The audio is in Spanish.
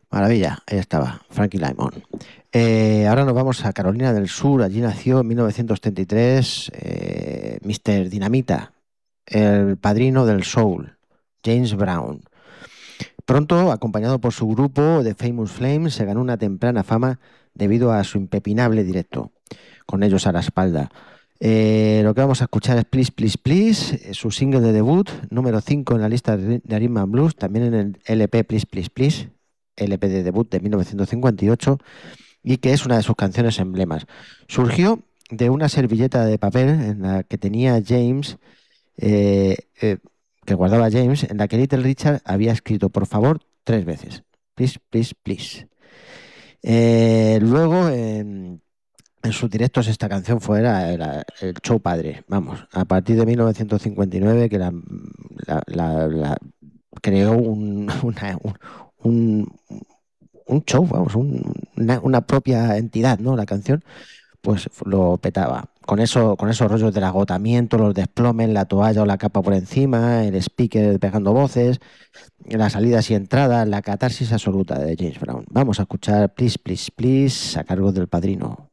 Maravilla, ahí estaba, Frankie Lymon. Ahora nos vamos a Carolina del Sur. Allí nació en 1933 Mr. Dinamita, el padrino del soul, James Brown. Pronto, acompañado por su grupo The Famous Flames, se ganó una temprana fama debido a su impepinable directo, con ellos a la espalda. Lo que vamos a escuchar es Please, Please, Please, su single de debut, número 5 en la lista de Rhythm and Blues, también en el LP Please, Please, Please, LP de debut de 1958, y que es una de sus canciones emblemas. Surgió de una servilleta de papel en la que tenía James, eh, eh, que guardaba James, en la que Little Richard había escrito por favor 3 veces. Please, please, please. Luego, en sus directos esta canción era el show padre. Vamos, a partir de 1959 que creó un, un show, vamos, una propia entidad, ¿no? La canción, pues lo petaba. Con esos rollos del agotamiento, los desplomes, la toalla o la capa por encima, el speaker pegando voces, las salidas y entradas, la catarsis absoluta de James Brown. Vamos a escuchar Please, Please, Please a cargo del Padrino.